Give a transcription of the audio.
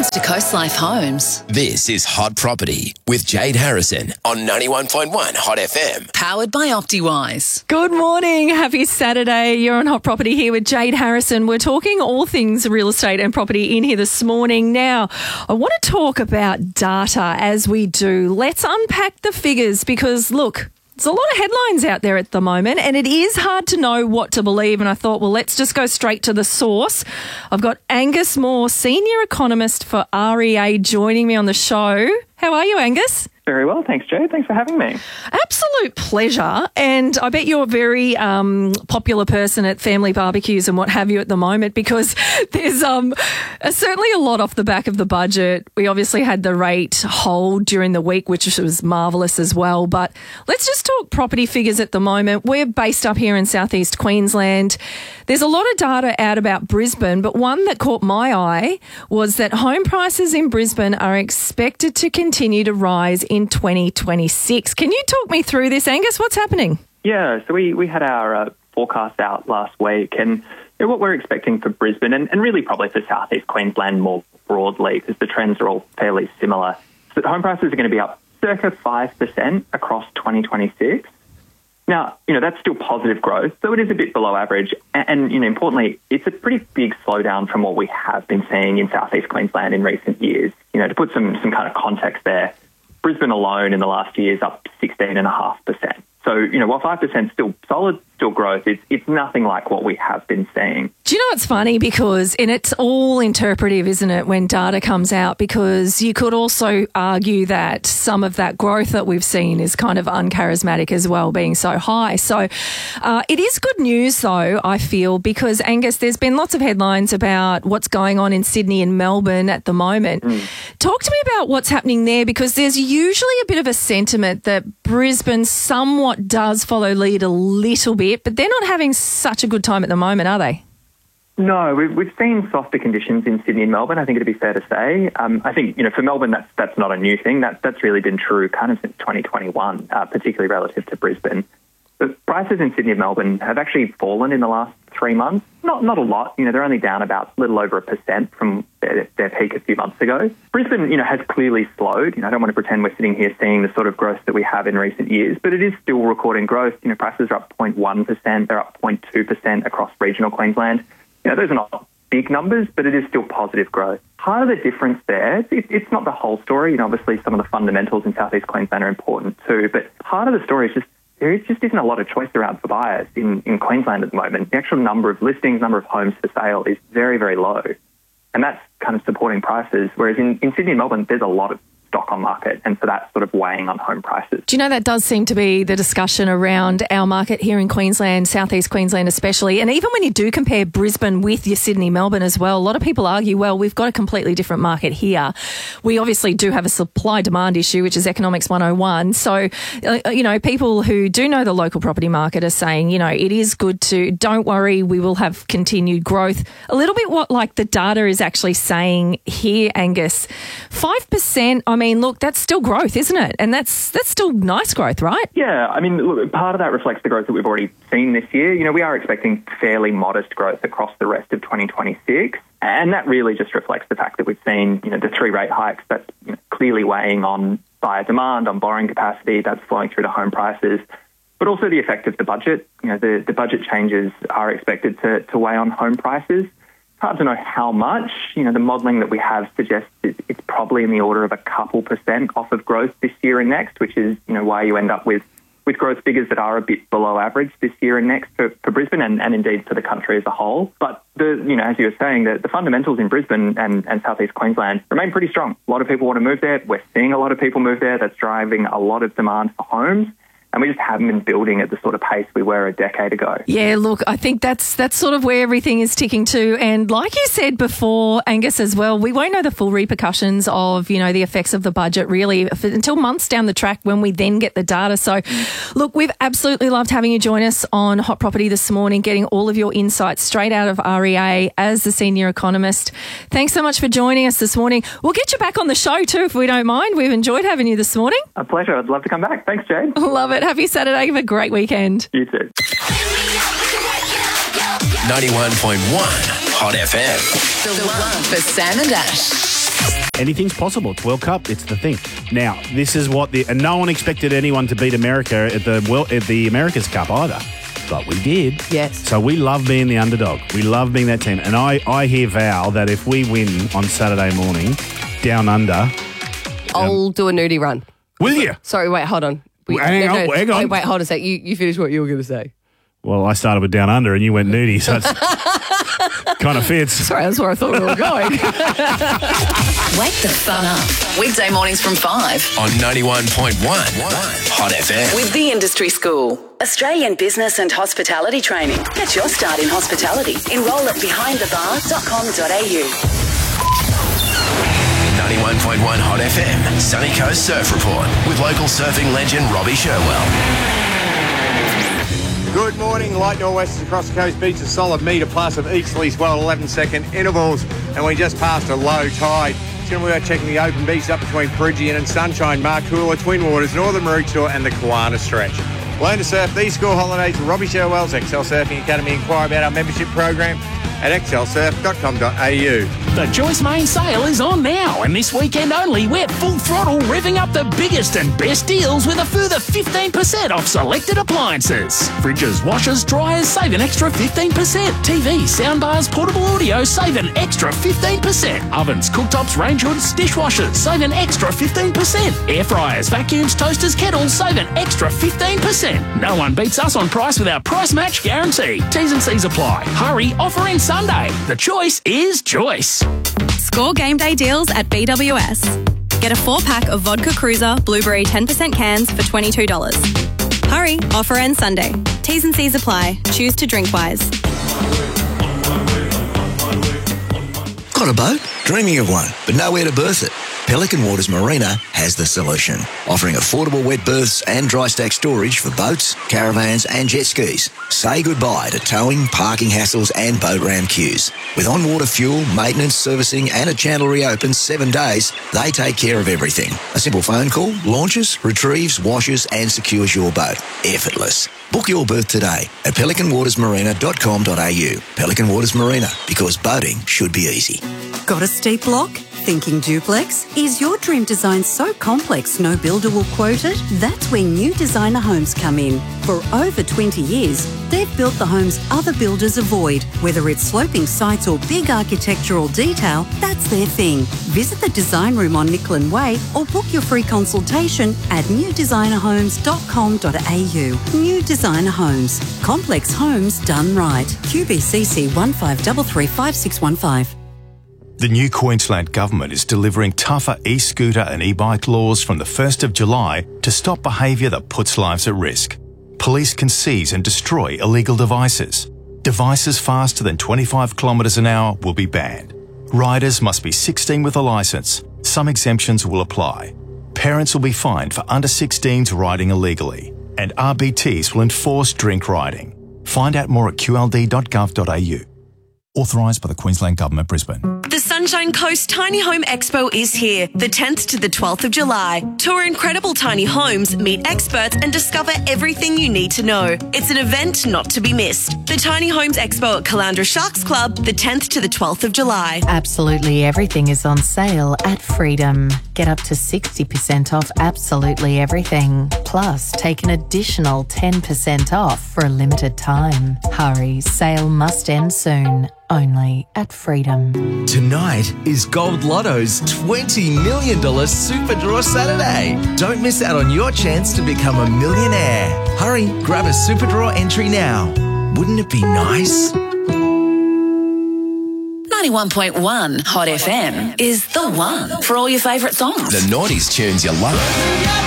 Coast to Coast Life Homes. This is Hot Property with Jade Harrison on 91.1 Hot FM. Powered by OptiWise. Good morning. Happy Saturday. You're on Hot Property here with Jade Harrison. We're talking all things real estate and property in here this morning. Now, I want to talk about data as we do. Let's unpack the figures because, look, there's a lot of headlines out there at the moment and it is hard to know what to believe. And I thought, well, let's just go straight to the source. I've got Angus Moore, Senior Economist for REA, joining me on the show. How are you, Angus? Very well, thanks, Jade. Thanks for having me. Absolute pleasure. And I bet you're a very popular person at family barbecues and what have you at the moment because there's certainly a lot off the back of the budget. We obviously had the rate hold during the week, which was marvellous as well. But let's just talk property figures at the moment. We're based up here in southeast Queensland. There's a lot of data out about Brisbane, but one that caught my eye was that home prices in Brisbane are expected to continue to rise in 2026. Can you talk me through this, Angus? What's happening? Yeah, so we had our forecast out last week and what we're expecting for Brisbane and really probably for southeast Queensland more broadly because the trends are all fairly similar. So home prices are going to be up circa 5% across 2026. Now, that's still positive growth, so it is a bit below average. And importantly, it's a pretty big slowdown from what we have been seeing in southeast Queensland in recent years. To put some kind of context there, Brisbane alone in the last year is up 16.5%. So, while 5% is still solid, still growth, it's nothing like what we have been seeing. Do you know what's funny? Because, and it's all interpretive, isn't it, when data comes out? Because you could also argue that some of that growth that we've seen is kind of uncharismatic as well, being so high. So it is good news, though, I feel, because, Angus, there's been lots of headlines about what's going on in Sydney and Melbourne at the moment. Talk to me about what's happening there, because there's usually a bit of a sentiment that Brisbane somewhat does follow lead a little bit, but they're not having such a good time at the moment, are they? No, we've seen softer conditions in Sydney and Melbourne, I think it'd be fair to say. I think, for Melbourne, that's not a new thing. That's really been true kind of since 2021, particularly relative to Brisbane. But prices in Sydney and Melbourne have actually fallen in the last 3 months. Not a lot. They're only down about a little over 1% from their peak a few months ago. Brisbane, has clearly slowed. I don't want to pretend we're sitting here seeing the sort of growth that we have in recent years, but it is still recording growth. Prices are up 0.1%. They're up 0.2% across regional Queensland. Those are not big numbers, but it is still positive growth. Part of the difference there, it's not the whole story. Obviously some of the fundamentals in southeast Queensland are important too, but part of the story is just there just isn't a lot of choice around for buyers in Queensland at the moment. The actual number of listings, number of homes for sale is very, very low. And that's kind of supporting prices. Whereas in Sydney and Melbourne, there's a lot of stock on market, and so that's sort of weighing on home prices. Do you know that does seem to be the discussion around our market here in Queensland, southeast Queensland especially, and even when you do compare Brisbane with your Sydney, Melbourne as well, a lot of people argue, well, we've got a completely different market here. We obviously do have a supply-demand issue, which is Economics 101. So, people who do know the local property market are saying, it is good to, don't worry, we will have continued growth. A little bit what like the data is actually saying here, Angus. 5%, I mean, look, that's still growth, isn't it? And that's still nice growth, right? Yeah, I mean, look, part of that reflects the growth that we've already seen this year. We are expecting fairly modest growth across the rest of 2026. And that really just reflects the fact that we've seen, the 3 rate hikes. That's clearly weighing on buyer demand, on borrowing capacity. That's flowing through to home prices. But also the effect of the budget. The budget changes are expected to weigh on home prices. Hard to know how much. The modelling that we have suggests it's probably in the order of a couple % off of growth this year and next, which is, why you end up with growth figures that are a bit below average this year and next for Brisbane and indeed for the country as a whole. But, as you were saying, the fundamentals in Brisbane and southeast Queensland remain pretty strong. A lot of people want to move there. We're seeing a lot of people move there. That's driving a lot of demand for homes. And we just haven't been building at the sort of pace we were a decade ago. Yeah, look, I think that's sort of where everything is ticking to. And like you said before, Angus, as well, we won't know the full repercussions of, the effects of the budget really until months down the track when we then get the data. So, look, we've absolutely loved having you join us on Hot Property this morning, getting all of your insights straight out of REA as the Senior Economist. Thanks so much for joining us this morning. We'll get you back on the show too, if we don't mind. We've enjoyed having you this morning. A pleasure. I'd love to come back. Thanks, Jade. Love it. Happy Saturday. Have a great weekend. You too. 91.1 Hot FM. The one for Sam and Ash. Anything's possible. It's World Cup. It's the thing. Now, this is what and no one expected anyone to beat America at the America's Cup either. But we did. Yes. So we love being the underdog. We love being that team. And I hear Val that if we win on Saturday morning, down under... I'll do a nudie run. Will you? Sorry, wait, hold on. Hang on. Wait, hold a sec. You finish what you were going to say. Well, I started with down under and you went nudie, so it's kind of fits. Sorry, that's where I thought we were going. Wake the fun up. Weekday mornings from 5. On 91.1 Hot FM. With The Industry School. Australian business and hospitality training. Get your start in hospitality. Enroll at behindthebar.com.au. 91.1 Hot FM. Sunny Coast Surf Report with local surfing legend Robbie Sherwell. Good morning. Light nor'westers across the coast beach, a solid metre plus of easterly swell at 11-second intervals, and we just passed a low tide. Soon we are checking the open beach up between Peregian and Sunshine, Marcoola, Twin Waters, Northern Maroochydore and the Kiwana Stretch. Learn to surf these school holidays with Robbie Sherwell's Excel Surfing Academy. Inquire about our membership program at excelsurf.com.au. The Joyce Main sale is on now, and this weekend only, we're full throttle revving up the biggest and best deals with a further 15% off selected appliances. Fridges, washers, dryers, save an extra 15%. TVs, soundbars, portable audio, save an extra 15%. Ovens, cooktops, range hoods, dishwashers, save an extra 15%. Air fryers, vacuums, toasters, kettles, save an extra 15%. No one beats us on price with our price match guarantee. T's and C's apply. Hurry, offer ends Sunday. The choice is Joyce. Score game day deals at BWS. Get a 4-pack of Vodka Cruiser Blueberry 10% cans for $22. Hurry, offer ends Sunday. T's and C's apply. Choose to drink wise. Got a boat? Dreaming of one, but nowhere to berth it? Pelican Waters Marina has the solution, offering affordable wet berths and dry stack storage for boats, caravans and jet skis. Say goodbye to towing, parking hassles and boat ram queues. With on-water fuel, maintenance, servicing and a channel reopen 7 days, they take care of everything. A simple phone call, launches, retrieves, washes and secures your boat. Effortless. Book your berth today at pelicanwatersmarina.com.au. Pelican Waters Marina, because boating should be easy. Got a steep block? Thinking duplex? Is your dream design so complex no builder will quote it? That's where New Designer Homes come in. For over 20 years, they've built the homes other builders avoid. Whether it's sloping sites or big architectural detail, that's their thing. Visit the design room on Nicklin Way or book your free consultation at newdesignerhomes.com.au. New Designer Homes. Complex homes done right. QBCC 15335615. The new Queensland Government is delivering tougher e-scooter and e-bike laws from the 1st of July to stop behaviour that puts lives at risk. Police can seize and destroy illegal devices. Devices faster than 25 kilometres an hour will be banned. Riders must be 16 with a licence. Some exemptions will apply. Parents will be fined for under 16s riding illegally. And RBTs will enforce drink riding. Find out more at qld.gov.au. Authorised by the Queensland Government, Brisbane. The Sunshine Coast Tiny Home Expo is here, the 10th to the 12th of July. Tour incredible tiny homes, meet experts and discover everything you need to know. It's an event not to be missed. The Tiny Homes Expo at Caloundra Sharks Club, the 10th to the 12th of July. Absolutely everything is on sale at Freedom. Get up to 60% off absolutely everything. Plus, take an additional 10% off for a limited time. Hurry, sale must end soon. Only at Freedom. Tonight is Gold Lotto's $20 million Super Draw Saturday. Don't miss out on your chance to become a millionaire. Hurry, grab a Super Draw entry now. Wouldn't it be nice? 91.1 Hot FM is the one for all your favourite songs. The 90s tunes you love.